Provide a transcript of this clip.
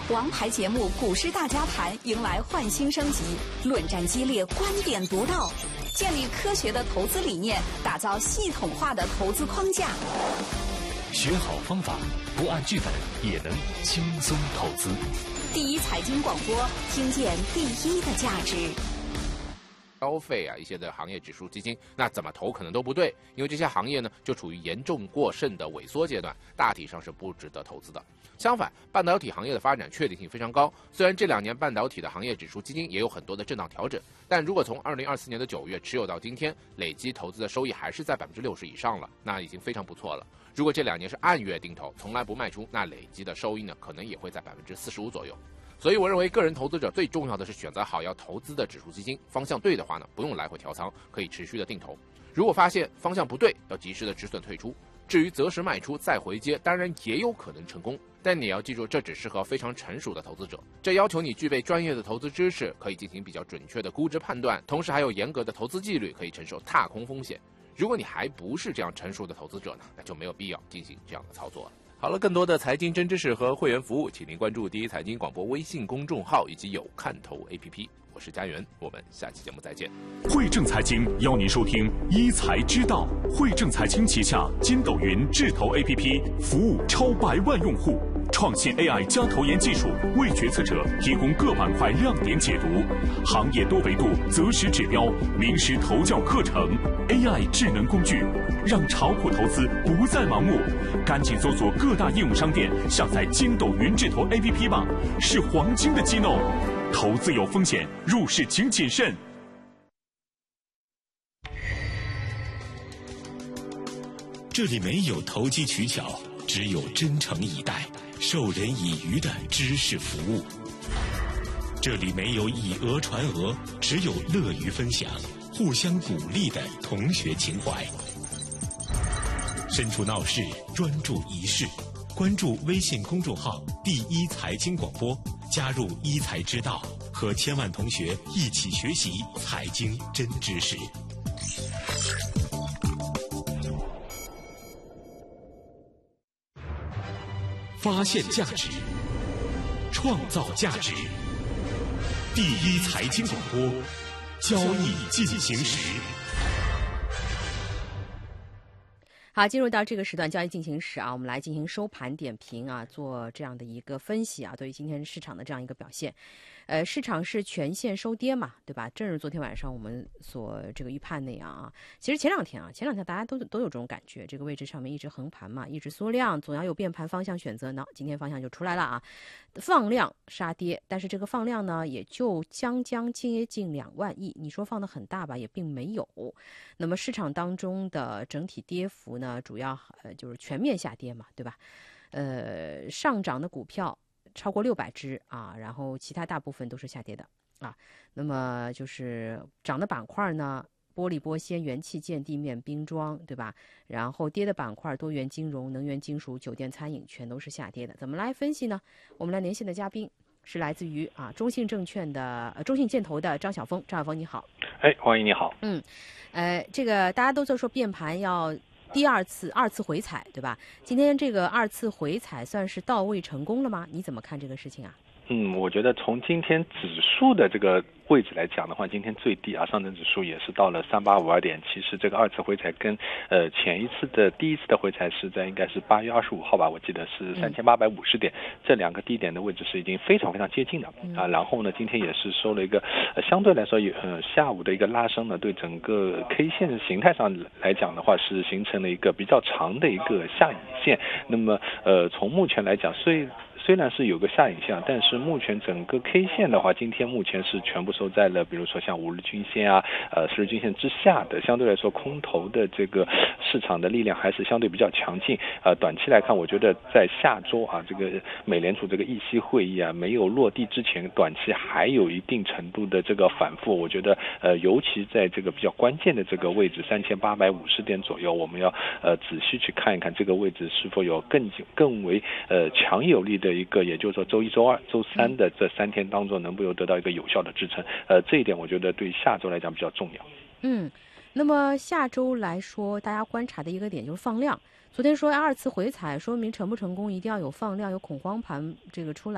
王牌节目《股市大家谈》迎来焕新升级，论战激烈，观点独到，建立科学的投资理念，打造系统化的投资框架。 学好方法，不按剧本也能轻松投资。 第一财经广播，听见第一的价值。 消费一些的行业指数基金，那怎么投可能都不对，因为这些行业呢就处于严重过剩的萎缩阶段，大体上是不值得投资的。相反，半导体行业的发展确定性非常高，虽然这2年半导体的行业指数基金也有很多的震荡调整，但如果从2024年的9月持有到今天，累计投资的收益还是在60%以上了，那已经非常不错了。如果这2年是按月定投，从来不卖出，那累计的收益呢可能也会在45%左右。所以我认为个人投资者最重要的是选择好要投资的指数基金，方向对的话呢，不用来回调仓，可以持续的定投。如果发现方向不对，要及时的止损退出。至于择时卖出再回接，当然也有可能成功，但你要记住，这只适合非常成熟的投资者。这要求你具备专业的投资知识，可以进行比较准确的估值判断，同时还有严格的投资纪律，可以承受踏空风险。如果你还不是这样成熟的投资者呢，那就没有必要进行这样的操作了。好了，更多的财经真知识和会员服务，请您关注第一财经广播微信公众号以及有看头 APP。我是佳源，我们下期节目再见。 汇正财经邀您收听一财之道。汇正财经旗下筋斗云智投 APP 服务超100万用户，创新 AI 加投研技术，为决策者提供各板块亮点解读，行业多维度择时指标，名师投教课程 ，AI 智能工具，让炒股投资不再盲目。赶紧搜索各大应用商店，下载筋斗云智投 APP 吧，是黄金的机弄。投资有风险，入市请谨慎。 这里没有投机取巧，只有真诚以待、授人以渔的知识服务。这里没有以讹传讹，只有乐于分享、互相鼓励的同学情怀。身处闹市，专注一事。关注微信公众号“第一财经广播”，加入一财之道，和千万同学一起学习财经真知识。发现价值，创造价值。第一财经广播，交易进行时。 好，进入到这个时段交易进行时我们来进行收盘点评做这样的一个分析对于今天市场的这样一个表现。市场是全线收跌嘛，对吧？正如昨天晚上我们所这个预判那样其实前两天大家都有这种感觉，这个位置上面一直横盘嘛，一直缩量，总要有变盘方向选择呢。今天方向就出来了放量杀跌，但是这个放量呢也就将接近2万亿，你说放得很大吧，也并没有。那么市场当中的整体跌幅呢，主要就是全面下跌嘛，对吧？上涨的股票超过600只然后其他大部分都是下跌的那么就是涨的板块呢，玻璃玻纤、元器件、地面冰装，对吧？然后跌的板块，多元金融、能源金属、酒店餐饮全都是下跌的。怎么来分析呢？我们来连线的嘉宾是来自于中信证券的中信建投的张晓峰。张晓峰你好。 欢迎你好。 这个大家都在说变盘要第二次回踩，对吧？今天这个2次回踩算是到位成功了吗？你怎么看这个事情我觉得从今天指数的这个位置来讲的话，今天最低上证指数也是到了3852点。其实这个2次回踩跟前一次的第一次的回踩是在应该是8月25号吧，我记得是3850点，这2个低点的位置是已经非常非常接近的然后呢，今天也是收了一个相对来说下午的一个拉升呢，对整个 K 线形态上来讲的话，是形成了一个比较长的一个下影线。那么从目前来讲，虽然是有个下影线，但是目前整个 K 线的话，今天目前是全部收在了比如说像5日均线10日均线之下的，相对来说空头的这个市场的力量还是相对比较强劲短期来看，我觉得在下周这个美联储这个议息会议没有落地之前，短期还有一定程度的这个反复。我觉得尤其在这个比较关键的这个位置3850点左右，我们要仔细去看一看这个位置是否有更为强有力的一个，也就是说周一周二周三的这3天当中能不能得到一个有效的支撑这一点我觉得对下周来讲比较重要。 那么下周来说，大家观察的一个点就是放量。昨天说2次回踩，说明成不成功一定要有放量，有恐慌盘这个出来。